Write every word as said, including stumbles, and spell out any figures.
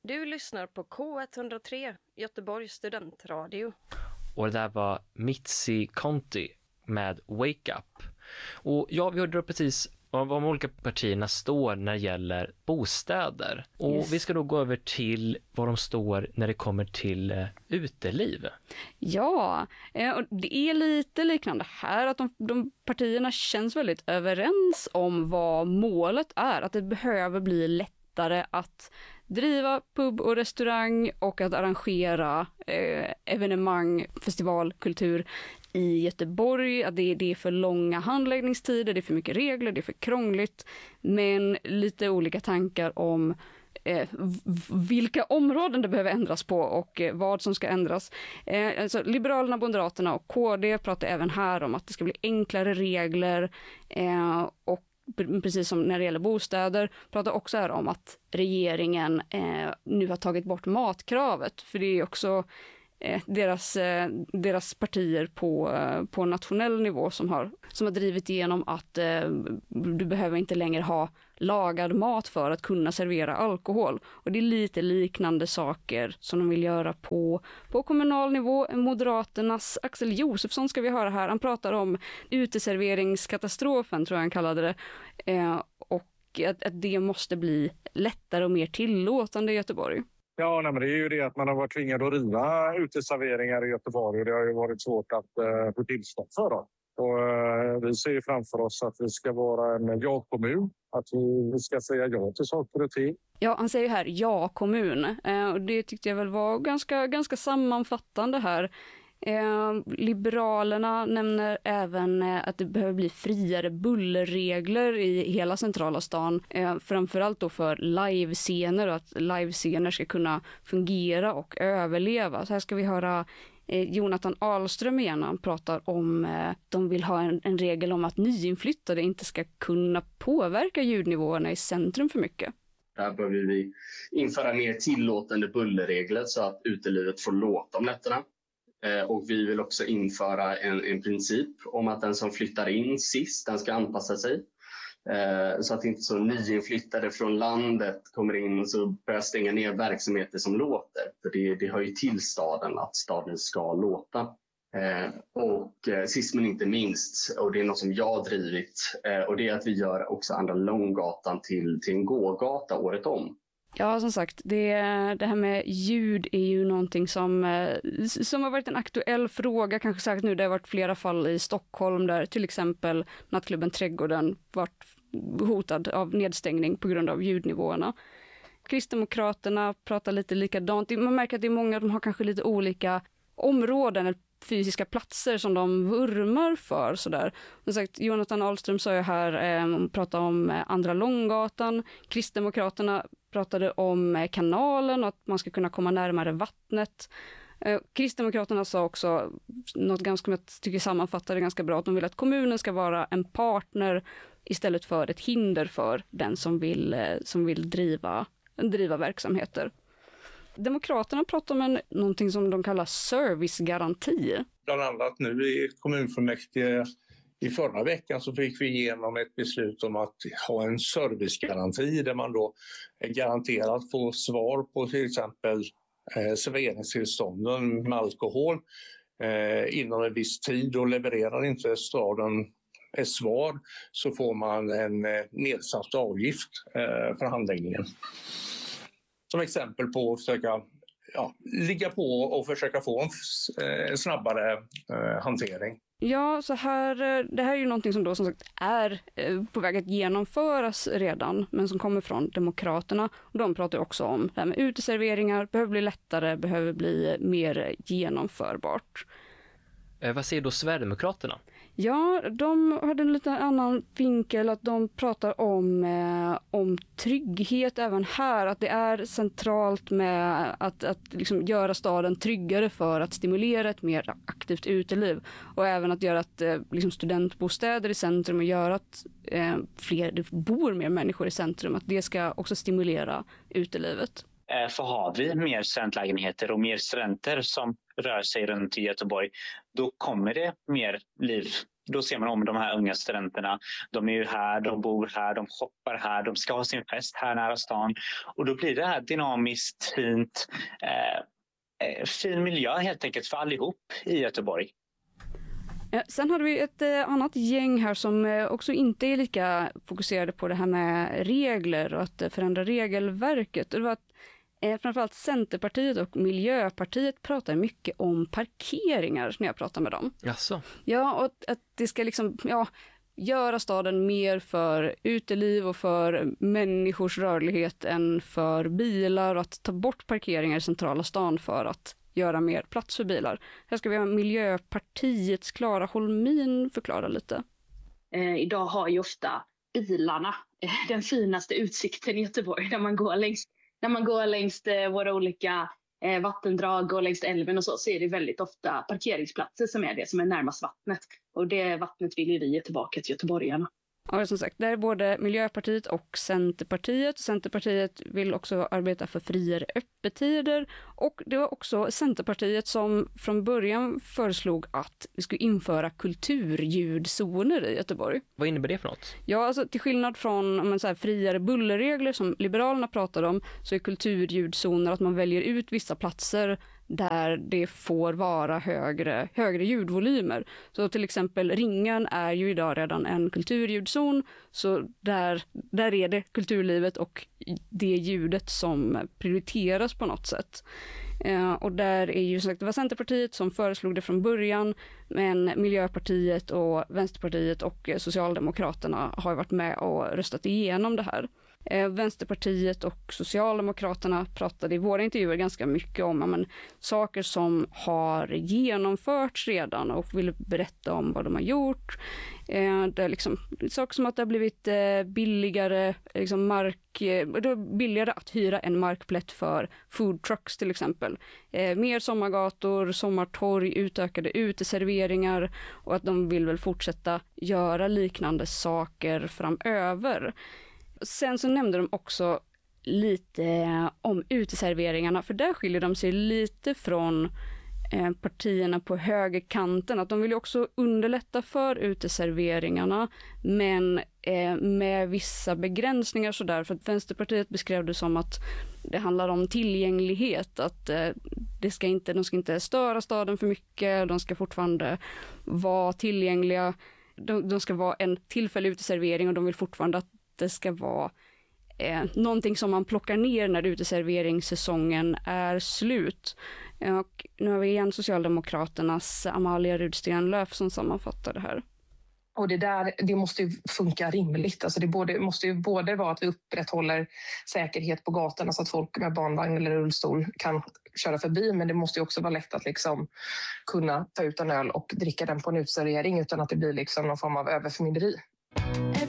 Du lyssnar på K ett noll tre, Göteborgs studentradio. Och det där var Mitzi Conti med Wake Up. Och ja, vi hörde då precis vad de olika partierna står när det gäller bostäder. Och yes. Vi ska då gå över till vad de står när det kommer till uh, uteliv. Ja, och det är lite liknande här att de, de partierna känns väldigt överens om vad målet är. Att det behöver bli lättare att driva pub och restaurang och att arrangera eh, evenemang, festival, kultur i Göteborg. Att det, det är för långa handläggningstider, det är för mycket regler, det är för krångligt. Men lite olika tankar om eh, vilka områden det behöver ändras på och eh, vad som ska ändras. Eh, alltså, Liberalerna, Moderaterna och K D pratar även här om att det ska bli enklare regler eh, och precis som när det gäller bostäder, pratar också här om att regeringen eh, nu har tagit bort matkravet. För det är också eh, deras, eh, deras partier på, eh, på nationell nivå som har, som har drivit igenom att eh, du behöver inte längre ha lagad mat för att kunna servera alkohol. Och det är lite liknande saker som de vill göra på, på kommunal nivå. Moderaternas Axel Josefsson ska vi höra här. Han pratar om uteserveringskatastrofen, tror jag han kallade det. Eh, och att, att det måste bli lättare och mer tillåtande i Göteborg. Ja, nej, men det är ju det att man har varit tvingad att riva uteserveringar i Göteborg och det har ju varit svårt att uh, få tillstånd för dem. Och, uh, vi ser ju framför oss att vi ska vara en ja-kommun, att vi ska säga ja till saker och ting. Ja, han säger här ja-kommun eh, och det tyckte jag väl var ganska, ganska sammanfattande här. Eh, Liberalerna nämner även eh, att det behöver bli friare bullerregler i hela centrala stan. Eh, framförallt då för livescener och att livescener ska kunna fungera och överleva. Så här ska vi höra eh, Jonathan Ahlström igen. Han pratar om att eh, de vill ha en, en regel om att nyinflyttade inte ska kunna påverka ljudnivåerna i centrum för mycket. Där behöver vi införa mer tillåtande bullerregler så att utelivet får låta om nätterna. Och vi vill också införa en, en princip om att den som flyttar in sist, den ska anpassa sig. Eh, så att inte så nyinflyttade från landet kommer in och så börjar stänga ner verksamheter som låter. För det, det hör ju till staden att staden ska låta. Eh, och eh, sist men inte minst, och det är något som jag har drivit, eh, och det är att vi gör också Andra Långgatan till, till en gågata året om. Ja, som sagt, det, det här med ljud är ju någonting som, som har varit en aktuell fråga, kanske sagt nu. Det har varit flera fall i Stockholm där till exempel nattklubben Trädgården varit hotad av nedstängning på grund av ljudnivåerna. Kristdemokraterna pratar lite likadant. Man märker att det är många som har kanske lite olika områden eller fysiska platser som de vurmar för. Sådär. Som sagt, Jonathan Ahlström sa ju här, eh, pratade om Andra Långgatan. Kristdemokraterna pratade om kanalen och att man ska kunna komma närmare vattnet. Eh, Kristdemokraterna sa också något ganska, jag tycker sammanfattar det ganska bra, att de vill att kommunen ska vara en partner istället för ett hinder för den som vill, eh, som vill driva, driva verksamheter. Demokraterna pratar om en, någonting som de kallar servicegaranti. Bland annat nu i kommunfullmäktige i förra veckan så fick vi igenom ett beslut om att ha en servicegaranti där man då är garanterad att få svar på till exempel eh, serveringstillstånden med alkohol eh, inom en viss tid, och levererar inte staden ett svar så får man en eh, nedsatt avgift eh, för handläggningen. Som exempel på att försöka ja, ligga på och försöka få en eh, snabbare eh, hantering. Ja, så här, det här är ju någonting som då som sagt är på väg att genomföras redan, men som kommer från Demokraterna. Och de pratar också om det här med uteserveringar, behöver bli lättare, behöver bli mer genomförbart. Eh, vad säger då Sverigedemokraterna? Ja, de hade en lite annan vinkel, att de pratar om, eh, om trygghet även här. Att det är centralt med att, att liksom göra staden tryggare för att stimulera ett mer aktivt uteliv. Och även att göra att, eh, liksom studentbostäder i centrum och göra att eh, fler, det bor mer människor i centrum. Att det ska också stimulera utelivet. För har vi mer studentlägenheter och mer studenter som rör sig runt i Göteborg, då kommer det mer liv. Då ser man om de här unga studenterna. De är ju här, de bor här, de shoppar här, de ska ha sin fest här nära stan. Och då blir det här dynamiskt, fint, eh, fin miljö helt enkelt för allihop i Göteborg. Sen hade vi ett eh, annat gäng här som eh, också inte är lika fokuserade på det här med regler och att eh, förändra regelverket. Det var att eh, framförallt Centerpartiet och Miljöpartiet pratar mycket om parkeringar när jag pratar med dem. Jaså? Ja, och att, att det ska liksom, ja, göra staden mer för uteliv och för människors rörlighet än för bilar och att ta bort parkeringar i centrala stan för att göra mer plats för bilar. Här ska vi ha Miljöpartiets Klara Holmin förklara lite. Eh, idag har ju ofta bilarna eh, den finaste utsikten i Göteborg när man går längs, när man går längs eh, våra olika eh, vattendrag och längs älven och så, så är det väldigt ofta parkeringsplatser som är det som är närmast vattnet. Och det vattnet vill ju vi ge tillbaka till göteborgarna. Ja, som sagt, det är både Miljöpartiet och Centerpartiet. Centerpartiet vill också arbeta för friare öppettider och det var också Centerpartiet som från början föreslog att vi skulle införa kulturljudzoner i Göteborg. Vad innebär det för något? Ja, alltså till skillnad från om man säger, friare bullerregler som Liberalerna pratade om så är kulturljudzoner att man väljer ut vissa platser där det får vara högre, högre ljudvolymer. Så till exempel Ringen är ju idag redan en kulturljudzon, så där, där är det kulturlivet och det ljudet som prioriteras på något sätt. Eh, och där är ju sagt, det var Centerpartiet som föreslog det från början, men Miljöpartiet och Vänsterpartiet och Socialdemokraterna har varit med och röstat igenom det här. Eh, Vänsterpartiet och Socialdemokraterna pratade i våra intervjuer ganska mycket om men, saker som har genomförts redan och vill berätta om vad de har gjort. Eh, det är liksom, saker som att det har blivit eh, billigare, liksom mark, eh, det är billigare att hyra en markplätt för food trucks till exempel. Eh, mer sommargator, sommartorg, utökade uteserveringar och att de vill väl fortsätta göra liknande saker framöver. Sen så nämnde de också lite om uteserveringarna, för där skiljer de sig lite från eh, partierna på högerkanten. Att de vill ju också underlätta för uteserveringarna, men eh, med vissa begränsningar sådär. För att Vänsterpartiet beskrev det som att det handlar om tillgänglighet, att eh, det ska inte, de ska inte störa staden för mycket, de ska fortfarande vara tillgängliga, de, de ska vara en tillfällig uteservering och de vill fortfarande att det ska vara eh, någonting som man plockar ner när uteserveringssäsongen är slut. Och nu har vi igen Socialdemokraternas Amalia Rudsten-Löf som sammanfattar det här. Och det där, det måste ju funka rimligt. Alltså det både, måste ju både vara att vi upprätthåller säkerhet på gatorna så att folk med barnvagn eller rullstol kan köra förbi, men det måste ju också vara lätt att liksom kunna ta ut en öl och dricka den på en utservering utan att det blir liksom någon form av överförmynderi.